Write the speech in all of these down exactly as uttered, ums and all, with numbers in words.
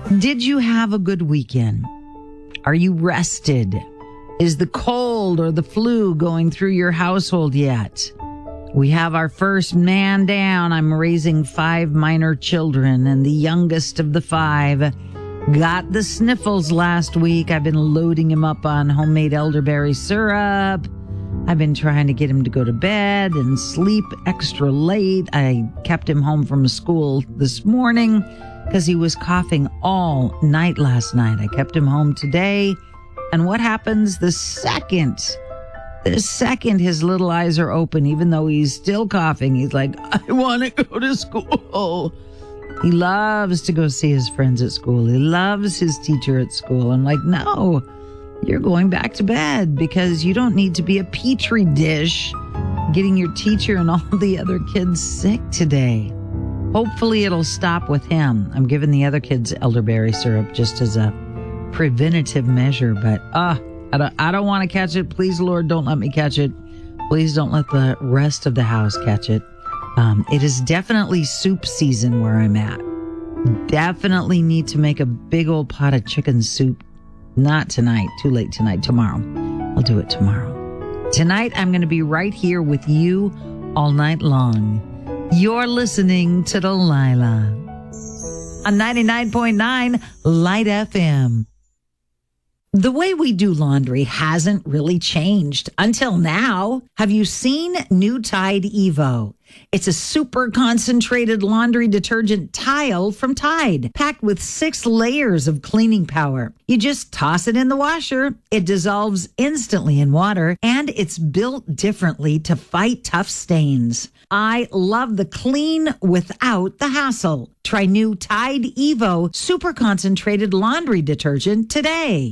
Did you have a good weekend? Are you rested? Is the cold or the flu going through your household yet? We have our first man down. I'm raising five minor children, and the youngest of the five got the sniffles last week. I've been loading him up on homemade elderberry syrup. I've been trying to get him to go to bed and sleep extra late. I kept him home from school this morning because he was coughing all night last night. I kept him home today. And what happens the second, the second his little eyes are open, even though he's still coughing, he's like, I want to go to school. He loves to go see his friends at school. He loves his teacher at school. I'm like, no, you're going back to bed because you don't need to be a petri dish getting your teacher and all the other kids sick today. Hopefully it'll stop with him. I'm giving the other kids elderberry syrup just as a preventative measure, but uh, I don't, I don't want to catch it. Please, Lord, don't let me catch it. Please don't let the rest of the house catch it. Um, it is definitely soup season where I'm at. Definitely need to make a big old pot of chicken soup. Not tonight. Too late tonight. Tomorrow. I'll do it tomorrow. Tonight, I'm going to be right here with you all night long. You're listening to Delilah on ninety-nine point nine Light F M. The way we do laundry hasn't really changed until now. Have you seen new Tide Evo? It's a super concentrated laundry detergent tile from Tide, packed with six layers of cleaning power. You just toss it in the washer. It dissolves instantly in water, and it's built differently to fight tough stains. I love the clean without the hassle. Try new Tide Evo super concentrated laundry detergent today.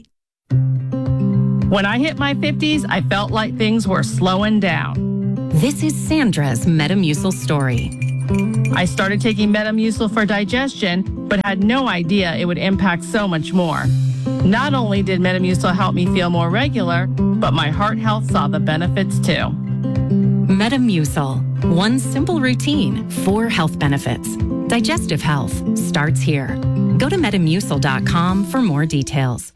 When I hit my fifties, I felt like things were slowing down. This is Sandra's Metamucil story. I started taking Metamucil for digestion, but had no idea it would impact so much more. Not only did Metamucil help me feel more regular, but my heart health saw the benefits too. Metamucil. One simple routine, four health benefits. Digestive health starts here. Go to metamucil dot com for more details.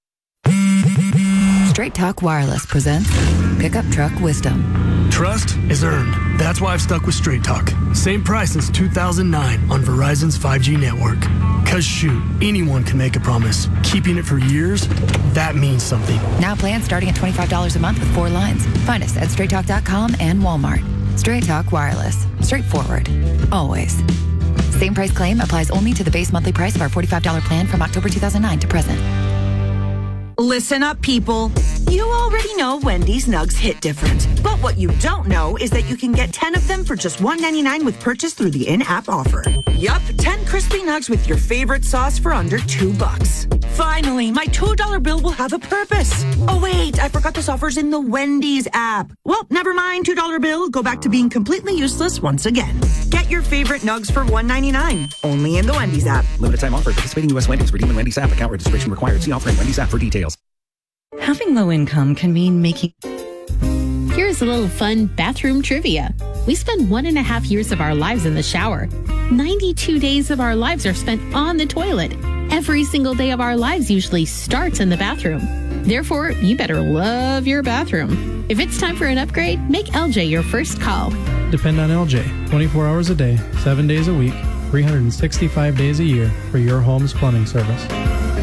Straight Talk Wireless presents Pickup Truck Wisdom. Trust is earned. That's why I've stuck with Straight Talk. Same price since two thousand nine on Verizon's five G network. Cause shoot, anyone can make a promise. Keeping it for years, that means something. Now plans starting at twenty-five dollars a month with four lines. Find us at straight talk dot com and Walmart. Straight Talk Wireless. Straightforward. Always. Same price claim applies only to the base monthly price of our forty-five dollars plan from October two thousand nine to present. Listen up, people. You already know Wendy's Nugs hit different. But what you don't know is that you can get ten of them for just one ninety-nine with purchase through the in-app offer. Yup, ten crispy nugs with your favorite sauce for under two bucks. Finally, my two dollar bill will have a purpose. Oh, wait, I forgot this offer's in the Wendy's app. Well, never mind, two dollar bill. Go back to being completely useless once again. Get your favorite nugs for one ninety-nine. Only in the Wendy's app. Limited time offer. Participating U S Wendy's. Redeem in Wendy's app. Account registration required. See offer in Wendy's app for details. Having low income can mean making... Here's a little fun bathroom trivia. We spend one and a half years of our lives in the shower. ninety-two days of our lives are spent on the toilet. Every single day of our lives usually starts in the bathroom. Therefore, you better love your bathroom. If it's time for an upgrade, make L J your first call. Depend on L J twenty-four hours a day, seven days a week, three hundred sixty-five days a year for your home's plumbing service.